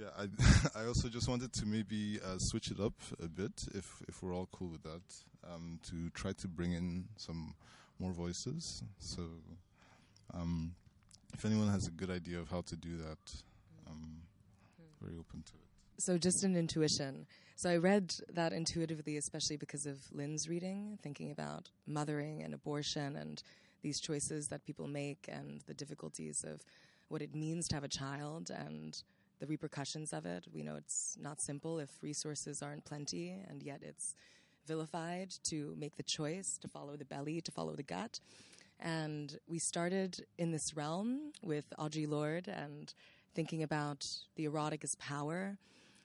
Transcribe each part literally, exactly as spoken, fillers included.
Yeah, I I also just wanted to maybe uh, switch it up a bit, if if we're all cool with that, um, to try to bring in some more voices. So, um, if anyone has a good idea of how to do that, I'm very open to it. So just an intuition. So I read that intuitively, especially because of Lynn's reading, thinking about mothering and abortion and these choices that people make and the difficulties of what it means to have a child and the repercussions of it. We know it's not simple if resources aren't plenty, and yet it's vilified to make the choice, to follow the belly, to follow the gut. And we started in this realm with Audre Lorde and thinking about the erotic as power.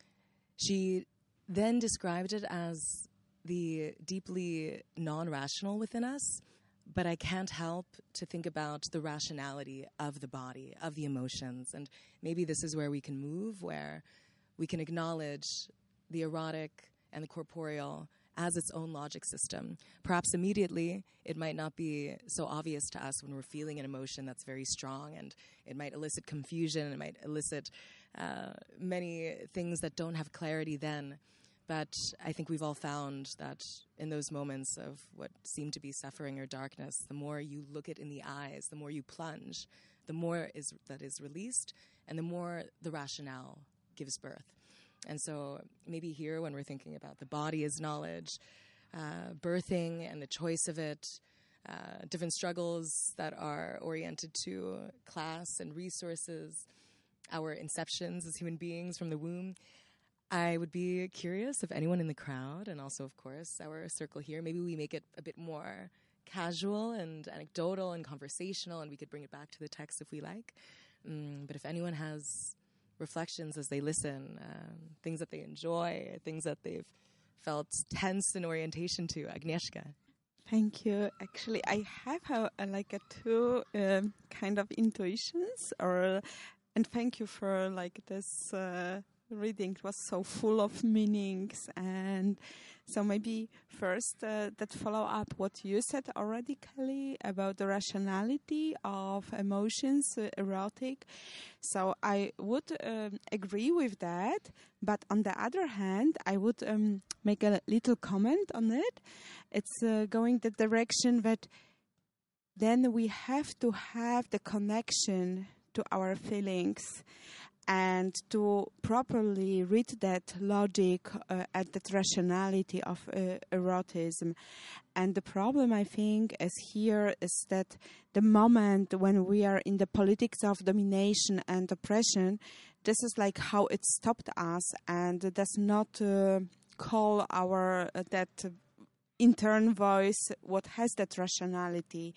She then described it as the deeply non-rational within us, but I can't help to think about the rationality of the body, of the emotions. And maybe this is where we can move, where we can acknowledge the erotic and the corporeal as its own logic system. Perhaps immediately it might not be so obvious to us when we're feeling an emotion that's very strong, and it might elicit confusion, it might elicit uh, many things that don't have clarity then. But I think we've all found that in those moments of what seem to be suffering or darkness, the more you look it in the eyes, the more you plunge, the more is that is released, and the more the rationale gives birth. And so maybe here, when we're thinking about the body as knowledge, uh, birthing and the choice of it, uh, different struggles that are oriented to class and resources, our inceptions as human beings from the womb, I would be curious if anyone in the crowd, and also, of course, our circle here, maybe we make it a bit more casual and anecdotal and conversational, and we could bring it back to the text if we like. Mm, but if anyone has reflections as they listen, um, things that they enjoy, things that they've felt tense in orientation to, Agnieszka. Thank you. Actually, I have a, a, like a two um, kind of intuitions, or and thank you for like this. Uh, reading. It was so full of meanings, and so maybe first uh, that follow up what you said already, Kelly, about the rationality of emotions, uh, erotic. So I would um, agree with that, but on the other hand, I would um, make a little comment on it. It's uh, going the direction that then we have to have the connection to our feelings, and to properly read that logic uh, and that rationality of uh, erotism. And the problem, I think, is here is that the moment when we are in the politics of domination and oppression, this is like how it stopped us, and it does not uh, call our uh, that internal voice what has that rationality.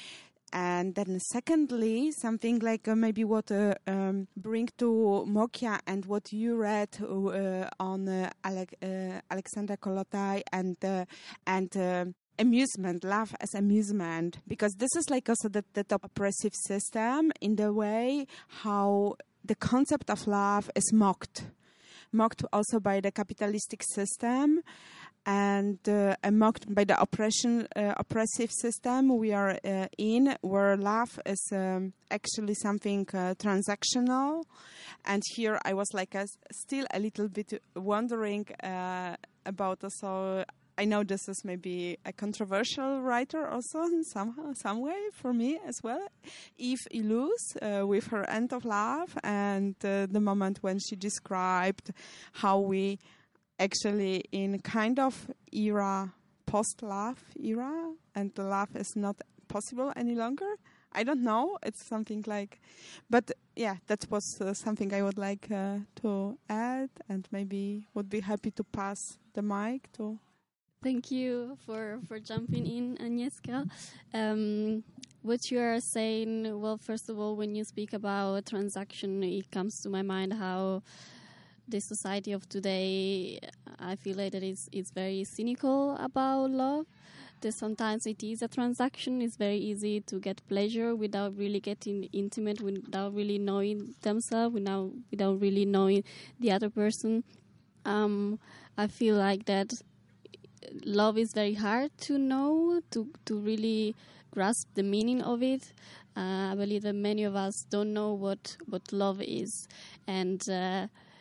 And then secondly, something like uh, maybe what uh, um, bring to Mokia and what you read uh, on uh, Alec, uh, Alexandra Kollontai and uh, and uh, amusement, love as amusement, because this is like also the, the oppressive system in the way how the concept of love is mocked, mocked also by the capitalistic system. And uh, mocked by the oppression, uh, oppressive system we are uh, in, where love is um, actually something uh, transactional. And here I was like a, still a little bit wondering uh, about also. I know this is maybe a controversial writer also in somehow, some way for me as well. Eve Illouz uh, with her End of Love, and uh, the moment when she described how we actually in kind of era, post-love era, and the love is not possible any longer. I don't know. It's something like, but yeah, that was uh, something I would like uh, to add, and maybe would be happy to pass the mic to. Thank you for, for jumping in, Agnieszka. Um, what you are saying, well, first of all, when you speak about transaction, it comes to my mind how the society of today, I feel like that it's, it's very cynical about love. That sometimes it is a transaction. It's very easy to get pleasure without really getting intimate, without really knowing themselves, without, without really knowing the other person. Um, I feel like that love is very hard to know, to, to really grasp the meaning of it. Uh, I believe that many of us don't know what, what love is. And uh,